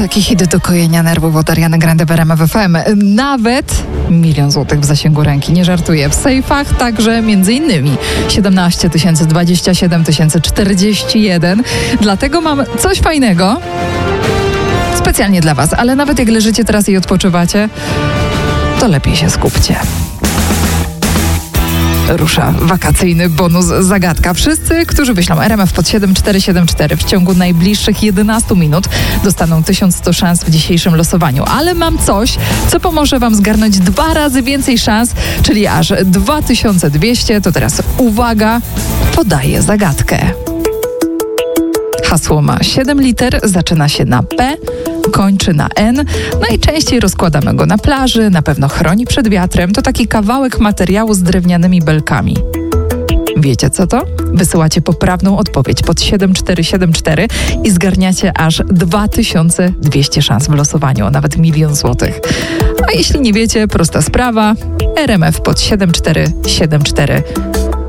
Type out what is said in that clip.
Taki hit do kojenia nerwów od Ariany Grande w RMF FM. Nawet 1 000 000 złotych w zasięgu ręki. Nie żartuję. W sejfach także m.in. 17 tysięcy, 27 tysięcy, 41. Dlatego mam coś fajnego specjalnie dla Was. Ale nawet jak leżycie teraz i odpoczywacie, to lepiej się skupcie. Rusza wakacyjny bonus zagadka. Wszyscy, którzy wyślą RMF pod 7474 w ciągu najbliższych 11 minut dostaną 1100 szans w dzisiejszym losowaniu. Ale mam coś, co pomoże Wam zgarnąć 2 razy więcej szans, czyli aż 2200. To teraz uwaga, podaję zagadkę. Hasło ma 7 liter, zaczyna się na P, kończy na N. Najczęściej rozkładamy go na plaży, na pewno chroni przed wiatrem. To taki kawałek materiału z drewnianymi belkami. Wiecie co to? Wysyłacie poprawną odpowiedź pod 7474 i zgarniacie aż 2200 szans w losowaniu, a nawet 1 000 000 złotych. A jeśli nie wiecie, prosta sprawa, RMF pod 7474